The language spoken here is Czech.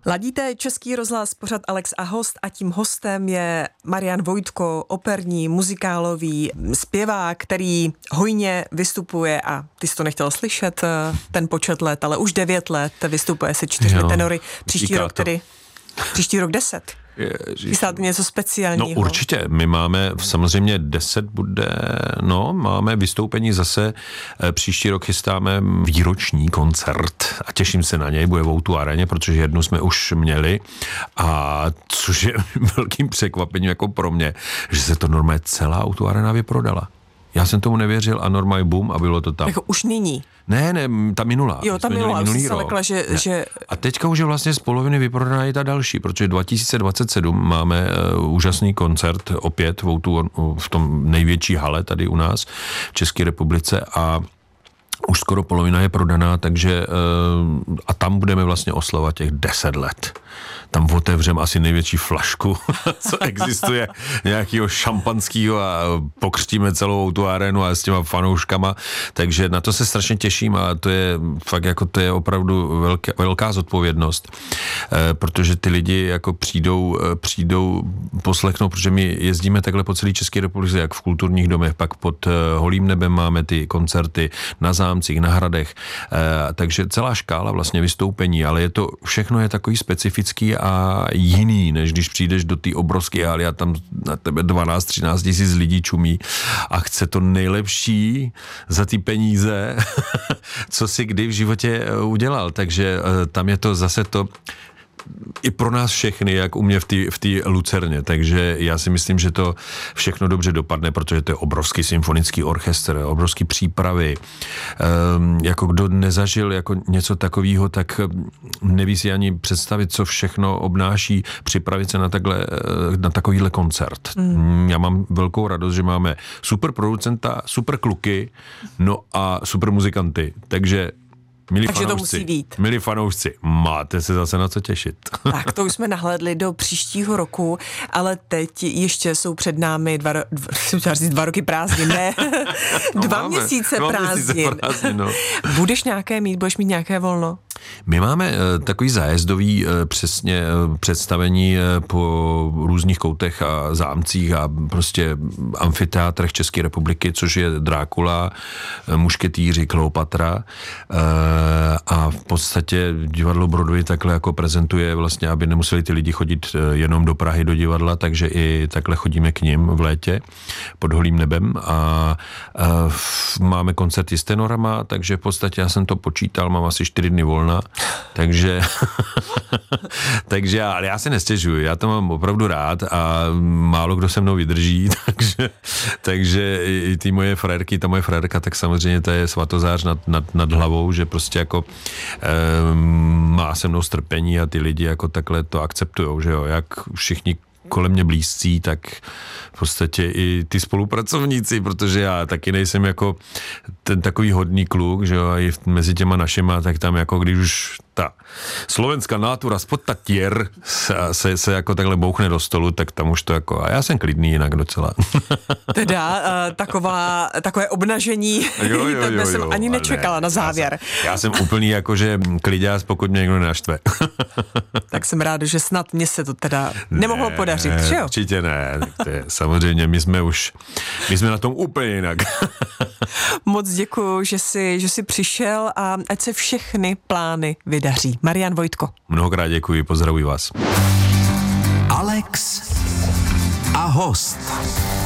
Ladíte Český rozhlas, pořad Alex a host a tím hostem je Marian Vojtko, operní, muzikálový zpěvák, který hojně vystupuje a ty jsi to nechtěl slyšet ten počet let, ale už 9 let vystupuje se 4 tenory, příští rok 10. Chystáte něco speciálního? No určitě, my máme samozřejmě 10 máme vystoupení zase, příští rok chystáme výroční koncert a těším se na něj, bude v O2 aréně, protože jednu jsme už měli a což je velkým překvapením jako pro mě, že se to normálně celá O2 arena vyprodala. Já jsem tomu nevěřil a normálně boom a bylo to tam. Jako už nyní? Ne, ta minulá. Jo, ta minulá, minulý rok. Lekla, že... A teďka už je vlastně z poloviny vyprodaná i ta další, protože 2027 máme úžasný koncert opět v tom největší hale tady u nás v České republice a už skoro polovina je prodaná, takže a tam budeme vlastně oslavovat těch 10 let. Tam otevřeme asi největší flašku, co existuje, nějakého šampanského a pokřtíme celou tu arénu a s těma fanouškama, takže na to se strašně těším a to je fakt jako to je opravdu velká zodpovědnost, protože ty lidi jako přijdou poslechnout, protože my jezdíme takhle po celé České republice, jak v kulturních domech, pak pod holým nebem máme ty koncerty na zámcích, na hradech, takže celá škála vlastně vystoupení, ale všechno je takový specifický a jiný, než když přijdeš do té obrovské haly a tam na tebe 12-13 tisíc lidí čumí a chce to nejlepší za ty peníze, co si kdy v životě udělal. Takže tam je to zase to i pro nás všechny, jak u mě v té Lucerně. Takže já si myslím, že to všechno dobře dopadne, protože to je obrovský symfonický orchestr, obrovský přípravy. Jako kdo nezažil jako něco takového, tak neví si ani představit, co všechno obnáší připravit se na takovýhle koncert. Já mám velkou radost, že máme super producenta, super kluky, no a super muzikanty. Takže milí fanoušci, máte se zase na co těšit. Tak to už jsme nahlédli do příštího roku, ale teď ještě jsou před námi 2 roky prázdnin, ne? 2 měsíce prázdnin. No. Budeš mít nějaké volno? My máme takový zájezdový přesně představení po různých koutech a zámcích a prostě amfiteátrech České republiky, což je Drákula, Mušketýři, Kleopatra a v podstatě divadlo Broadway takhle jako prezentuje vlastně, aby nemuseli ty lidi chodit jenom do Prahy do divadla, takže i takhle chodíme k nim v létě pod holým nebem a máme koncerty s tenorama, takže v podstatě já jsem to počítal, mám asi 4 dny volna, takže ale já se nestěžuji, já to mám opravdu rád a málo kdo se mnou vydrží, takže i ty moje frérky, ta moje frérka, tak samozřejmě to je svatozář nad hlavou, že prostě jako má se mnou strpení a ty lidi jako takhle to akceptujou, že jo, jak všichni kolem mě blízcí, tak v podstatě i ty spolupracovníci, protože já taky nejsem jako ten takový hodný kluk, že jo, a i mezi těma našima, tak tam jako když už ta slovenská nátura spod tatier se jako takhle bouchne do stolu, tak tam už to jako, a já jsem klidný jinak docela. Teda takové obnažení, to jsem ani nečekala na závěr. Já jsem úplný jakože kliďás, pokud mě někdo nenaštve. Tak jsem rád, že snad mě se to teda nemohlo podařit, že jo? Určitě ne, samozřejmě my jsme na tom úplně jinak. Moc děkuju, že jsi přišel a ať se všechny plány vydaří. Marian Vojtko. Mnohokrát děkuji, pozdravuji vás. Alex a host.